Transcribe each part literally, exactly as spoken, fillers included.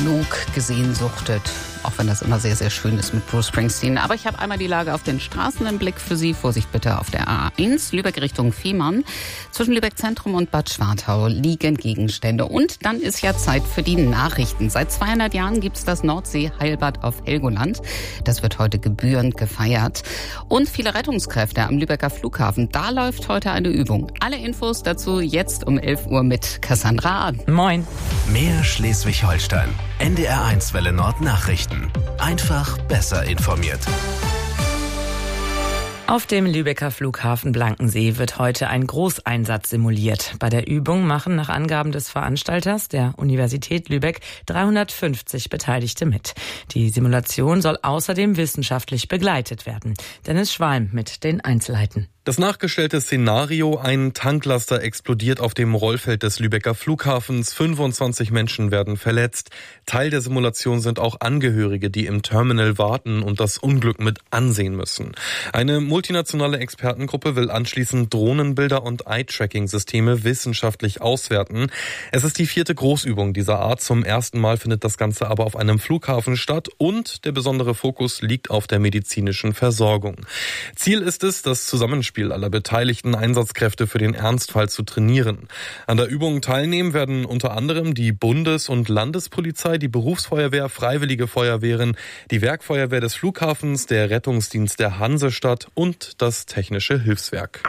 Flug gesehnsuchtet. Auch wenn das immer sehr, sehr schön ist mit Bruce Springsteen. Aber ich habe einmal die Lage auf den Straßen im Blick für Sie. Vorsicht bitte auf der A eins, Lübeck Richtung Fehmarn. Zwischen Lübeck Zentrum und Bad Schwartau liegen Gegenstände. Und dann ist ja Zeit für die Nachrichten. Seit zweihundert Jahren gibt es das Nordsee-Heilbad auf Helgoland. Das wird heute gebührend gefeiert. Und viele Rettungskräfte am Lübecker Flughafen. Da läuft heute eine Übung. Alle Infos dazu jetzt um elf Uhr mit Cassandra Ahn. Moin. Mehr Schleswig-Holstein. N D R eins Welle Nord Nachrichten. Einfach besser informiert. Auf dem Lübecker Flughafen Blankensee wird heute ein Großeinsatz simuliert. Bei der Übung machen nach Angaben des Veranstalters, der Universität Lübeck, dreihundertfünfzig Beteiligte mit. Die Simulation soll außerdem wissenschaftlich begleitet werden. Dennis Schwalm mit den Einzelheiten. Das nachgestellte Szenario: ein Tanklaster explodiert auf dem Rollfeld des Lübecker Flughafens. fünfundzwanzig Menschen werden verletzt. Teil der Simulation sind auch Angehörige, die im Terminal warten und das Unglück mit ansehen müssen. Eine multinationale Expertengruppe will anschließend Drohnenbilder und Eye-Tracking-Systeme wissenschaftlich auswerten. Es ist die vierte Großübung dieser Art. Zum ersten Mal findet das Ganze aber auf einem Flughafen statt und der besondere Fokus liegt auf der medizinischen Versorgung. Ziel ist es, das Zusammenspiel aller beteiligten Einsatzkräfte für den Ernstfall zu trainieren. An der Übung teilnehmen werden unter anderem die Bundes- und Landespolizei, die Berufsfeuerwehr, Freiwillige Feuerwehren, die Werkfeuerwehr des Flughafens, der Rettungsdienst der Hansestadt und das Technische Hilfswerk.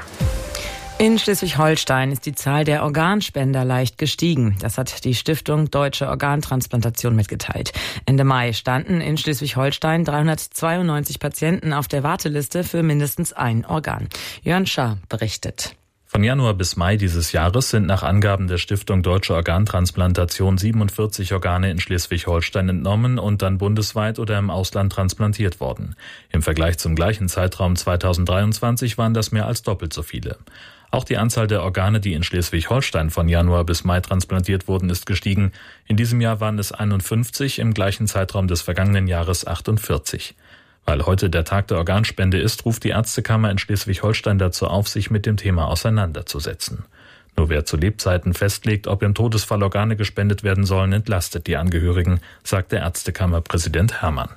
In Schleswig-Holstein ist die Zahl der Organspender leicht gestiegen. Das hat die Stiftung Deutsche Organtransplantation mitgeteilt. Ende Mai standen in Schleswig-Holstein dreihundertzweiundneunzig Patienten auf der Warteliste für mindestens ein Organ. Jörn Schaar berichtet. Von Januar bis Mai dieses Jahres sind nach Angaben der Stiftung Deutsche Organtransplantation siebenundvierzig Organe in Schleswig-Holstein entnommen und dann bundesweit oder im Ausland transplantiert worden. Im Vergleich zum gleichen Zeitraum zweitausenddreiundzwanzig waren das mehr als doppelt so viele. Auch die Anzahl der Organe, die in Schleswig-Holstein von Januar bis Mai transplantiert wurden, ist gestiegen. In diesem Jahr waren es einundfünfzig, im gleichen Zeitraum des vergangenen Jahres achtundvierzig. Weil heute der Tag der Organspende ist, ruft die Ärztekammer in Schleswig-Holstein dazu auf, sich mit dem Thema auseinanderzusetzen. Nur wer zu Lebzeiten festlegt, ob im Todesfall Organe gespendet werden sollen, entlastet die Angehörigen, sagt der Ärztekammerpräsident Hermann.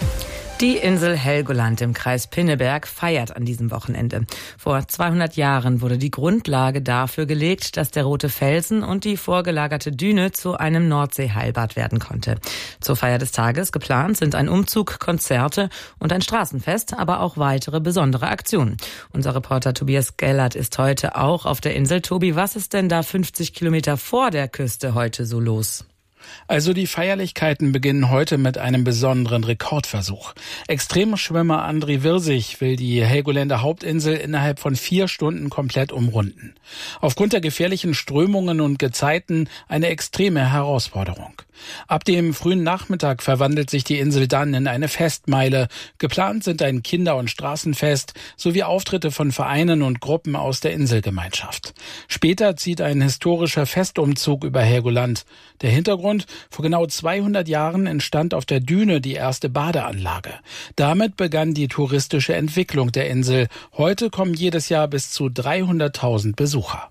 Die Insel Helgoland im Kreis Pinneberg feiert an diesem Wochenende. Vor zweihundert Jahren wurde die Grundlage dafür gelegt, dass der rote Felsen und die vorgelagerte Düne zu einem Nordseeheilbad werden konnte. Zur Feier des Tages geplant sind ein Umzug, Konzerte und ein Straßenfest, aber auch weitere besondere Aktionen. Unser Reporter Tobias Gellert ist heute auch auf der Insel. Tobi, was ist denn da fünfzig Kilometer vor der Küste heute so los? Also die Feierlichkeiten beginnen heute mit einem besonderen Rekordversuch. Extremschwimmer André Wirsig will die Helgoländer Hauptinsel innerhalb von vier Stunden komplett umrunden. Aufgrund der gefährlichen Strömungen und Gezeiten eine extreme Herausforderung. Ab dem frühen Nachmittag verwandelt sich die Insel dann in eine Festmeile. Geplant sind ein Kinder- und Straßenfest sowie Auftritte von Vereinen und Gruppen aus der Inselgemeinschaft. Später zieht ein historischer Festumzug über Helgoland. Der Hintergrund: vor genau zweihundert Jahren entstand auf der Düne die erste Badeanlage. Damit begann die touristische Entwicklung der Insel. Heute kommen jedes Jahr bis zu dreihunderttausend Besucher.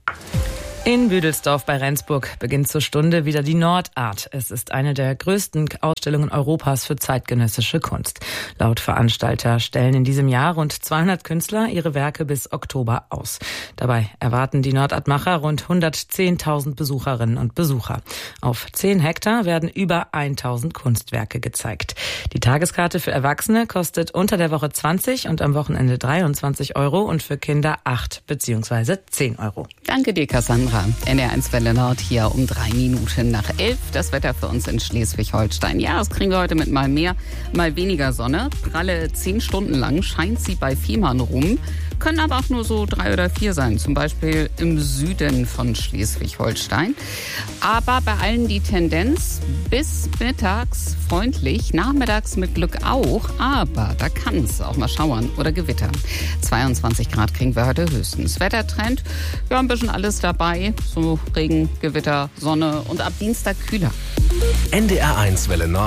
In Büdelsdorf bei Rendsburg beginnt zur Stunde wieder die Nordart. Es ist eine der größten Ausstellungen Europas für zeitgenössische Kunst. Laut Veranstalter stellen in diesem Jahr rund zweihundert Künstler ihre Werke bis Oktober aus. Dabei erwarten die Nordartmacher rund hundertzehntausend Besucherinnen und Besucher. Auf zehn Hektar werden über tausend Kunstwerke gezeigt. Die Tageskarte für Erwachsene kostet unter der Woche zwanzig und am Wochenende dreiundzwanzig Euro und für Kinder acht bzw. zehn Euro. Danke dir, Cassandra. N D R eins Welle Nord hier um drei Minuten nach elf. Das Wetter für uns in Schleswig-Holstein. Ja, das kriegen wir heute mit mal mehr, mal weniger Sonne. Pralle zehn Stunden lang scheint sie bei Fehmarn rum. Können aber auch nur so drei oder vier sein. Zum Beispiel im Süden von Schleswig-Holstein. Aber bei allen die Tendenz bis mittags freundlich, nachmittags mit Glück auch. Aber da kann es auch mal schauern oder gewittern. zweiundzwanzig Grad kriegen wir heute höchstens. Wettertrend, ja, ein bisschen alles dabei. So Regen, Gewitter, Sonne und ab Dienstag kühler. N D R eins Welle Nord.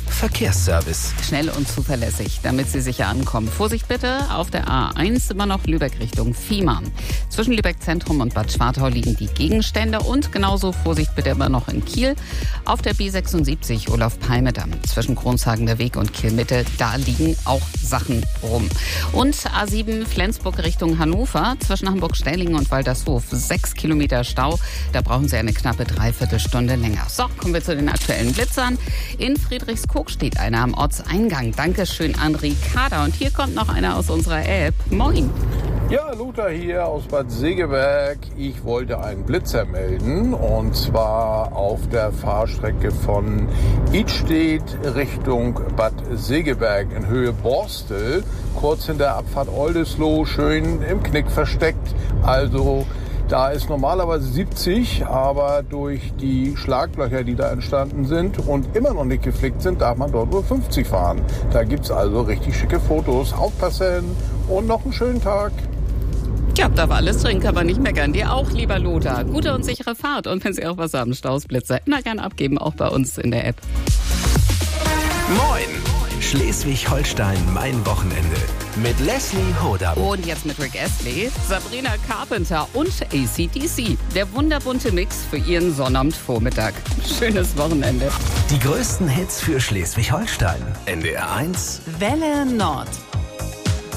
Verkehrsservice. Schnell und zuverlässig, damit Sie sicher ankommen. Vorsicht bitte, auf der A eins immer noch Lübeck Richtung Fehmarn. Zwischen Lübeck Zentrum und Bad Schwartau liegen die Gegenstände und genauso Vorsicht bitte immer noch in Kiel. Auf der B sechsundsiebzig Olaf-Palme-Damm zwischen Kronshagener Weg und Kiel-Mitte, da liegen auch Sachen rum. Und A sieben Flensburg Richtung Hannover zwischen Hamburg-Stellingen und Waltershof. Sechs Kilometer Stau, da brauchen Sie eine knappe Dreiviertelstunde länger. So, kommen wir zu den aktuellen Blitzern. In Friedrichskoog steht einer am Ortseingang. Dankeschön an Ricarda. Und hier kommt noch einer aus unserer App. Moin. Ja, Lothar hier aus Bad Segeberg. Ich wollte einen Blitzer melden und zwar auf der Fahrstrecke von Idstedt Richtung Bad Segeberg in Höhe Borstel, kurz hinter Abfahrt Oldesloe, schön im Knick versteckt. Also da ist normalerweise siebzig, aber durch die Schlaglöcher, die da entstanden sind und immer noch nicht geflickt sind, darf man dort nur fünfzig fahren. Da gibt's also richtig schicke Fotos. Aufpassen und noch einen schönen Tag. Ja, darf alles drin, kann man nicht meckern. Dir auch, lieber Lothar. Gute und sichere Fahrt. Und wenn Sie auch was haben, Stausblitzer, immer gern abgeben, auch bei uns in der App. Moin! Schleswig-Holstein, mein Wochenende. Mit Leslie Hodam. Und jetzt mit Rick Astley, Sabrina Carpenter und A C D C. Der wunderbunte Mix für Ihren Sonnabendvormittag. Schönes Wochenende. Die größten Hits für Schleswig-Holstein. N D R eins Welle Nord.